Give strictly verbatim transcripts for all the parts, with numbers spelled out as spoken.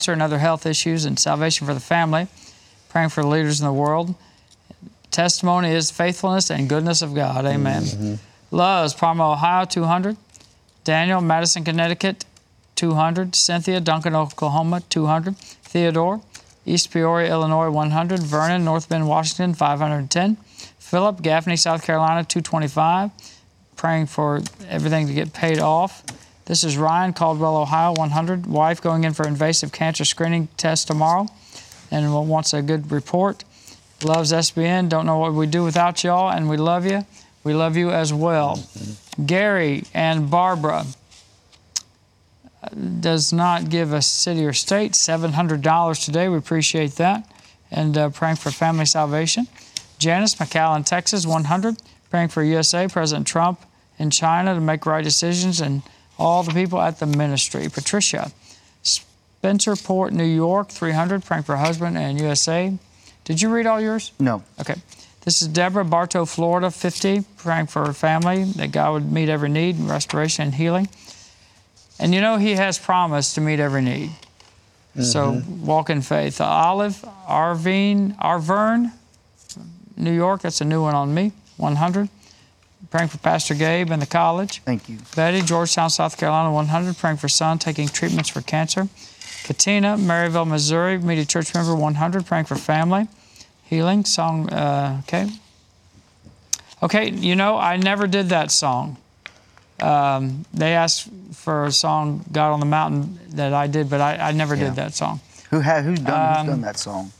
and other health issues and salvation for the family, praying for the leaders in the world. Testimony is faithfulness and goodness of God. Amen. Mm-hmm. Loves, Parma, Ohio, two hundred. Daniel, Madison, Connecticut, two hundred. Cynthia, Duncan, Oklahoma, two hundred. Theodore, East Peoria, Illinois, one hundred. Vernon, North Bend, Washington, five hundred ten. Philip, Gaffney, South Carolina, two twenty-five. Praying for everything to get paid off. This is Ryan, Caldwell, Ohio, one hundred. Wife going in for invasive cancer screening test tomorrow and wants a good report. Loves S B N. Don't know what we do without y'all, and we love you. We love you as well. Mm-hmm. Gary and Barbara does not give a city or state. seven hundred dollars today. We appreciate that. And uh, praying for family salvation. Janice, McAllen, Texas, one hundred. Praying for U S A, President Trump in China to make right decisions, and all the people at the ministry. Patricia, Spencerport, New York, three hundred. Praying for husband and U S A. Did you read all yours? No. Okay. This is Deborah, Bartow, Florida, fifty. Praying for her family, that God would meet every need, restoration and healing. And you know, He has promised to meet every need. Mm-hmm. So walk in faith. Olive, Arvine, Arvern, New York. That's a new one on me. one hundred. Praying for Pastor Gabe and the college. Thank you. Betty, Georgetown, South Carolina, one hundred. Praying for son taking treatments for cancer. Katina, Maryville, Missouri, Media Church member, one hundred. Praying for family, healing. Song, uh, okay. Okay, you know, I never did that song. Um, they asked for a song, God on the Mountain, that I did, but I, I never yeah. did that song. Who had, who's done, um, who's done that song?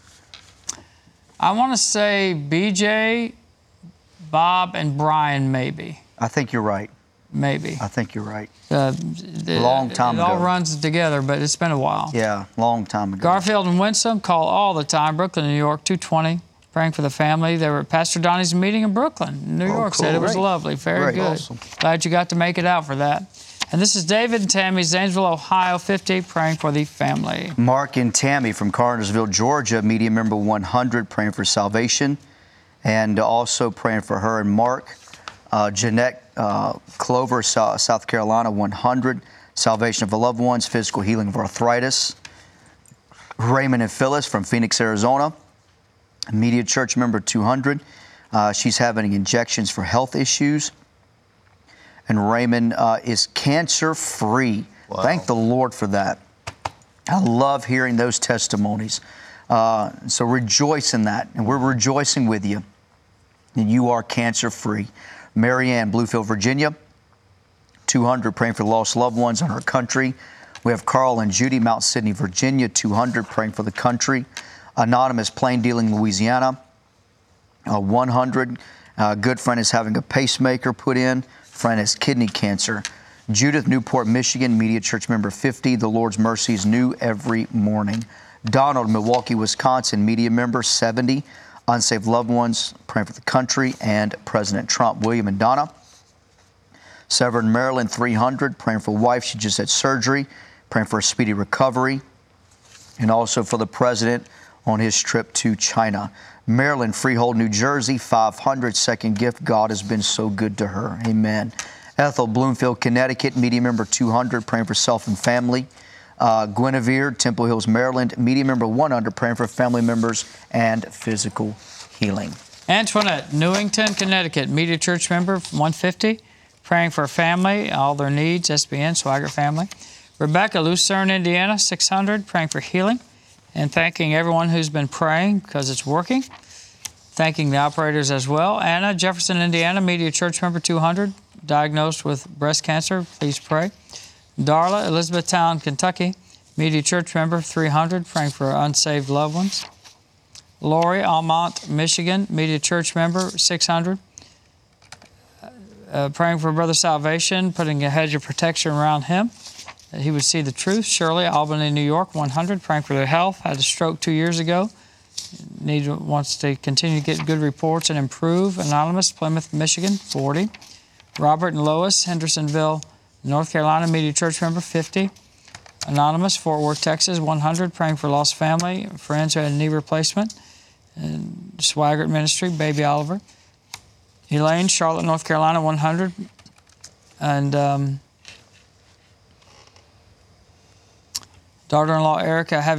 I want to say B J, Bob, and Brian, maybe. I think you're right. Maybe. I think you're right. Uh, the, long time it ago. It all runs together, but it's been a while. Yeah, long time ago. Garfield and Winsome, call all the time. Brooklyn, New York, two twenty. Praying for the family. They were at Pastor Donnie's meeting in Brooklyn, New oh, York. Cool. Said it was Great. lovely. Very Great. good. Awesome. Glad you got to make it out for that. And this is David and Tammy, Zanesville, Ohio, fifty, praying for the family. Mark and Tammy from Cartersville, Georgia, media member one hundred, praying for salvation. And also praying for her and Mark. Uh, Jeanette uh, Clover, South Carolina, one hundred. Salvation of loved ones, physical healing of arthritis. Raymond and Phyllis from Phoenix, Arizona. Media Church member two hundred. Uh, she's having injections for health issues. And Raymond uh, is cancer-free. Wow. Thank the Lord for that. I love hearing those testimonies. Uh, so rejoice in that. And we're rejoicing with you. And you are cancer-free. Marianne, Bluefield, Virginia, two hundred, praying for lost loved ones in her country. We have Carl and Judy, Mount Sydney, Virginia, two hundred, praying for the country. Anonymous, Plain Dealing, Louisiana, uh, one hundred. Uh, good friend is having a pacemaker put in. Friend has kidney cancer. Judith, Newport, Michigan, Media Church member fifty. The Lord's mercies new every morning. Donald, Milwaukee, Wisconsin, media member seventy. Unsaved loved ones, praying for the country and President Trump. William and Donna. Severn, Maryland, three hundred, praying for wife. She just had surgery, praying for a speedy recovery. And also for the president on his trip to China. Maryland, Freehold, New Jersey, five hundred, second gift. God has been so good to her. Amen. Ethel, Bloomfield, Connecticut, media member two hundred, praying for self and family. Uh, Guinevere, Temple Hills, Maryland, media member one hundred, praying for family members and physical healing. Antoinette, Newington, Connecticut, Media Church member one fifty, praying for family, all their needs, S B N, Swagger family. Rebecca, Lucerne, Indiana, six hundred, praying for healing. And thanking everyone who's been praying because it's working. Thanking the operators as well. Anna, Jefferson, Indiana, Media Church member two hundred, diagnosed with breast cancer. Please pray. Darla, Elizabethtown, Kentucky, Media Church member three hundred, praying for unsaved loved ones. Lori, Almont, Michigan, Media Church member six hundred, uh, praying for brother salvation, putting a hedge of protection around him, that he would see the truth. Shirley, Albany, New York, one hundred, praying for their health. Had a stroke two years ago. Need wants to continue to get good reports and improve. Anonymous, Plymouth, Michigan, forty. Robert and Lois, Hendersonville, North Carolina, Media Church member fifty. Anonymous, Fort Worth, Texas, one hundred, praying for lost family, friends who had a knee replacement. And Swaggart Ministry, Baby Oliver. Elaine, Charlotte, North Carolina, one hundred. And um, daughter-in-law Erica having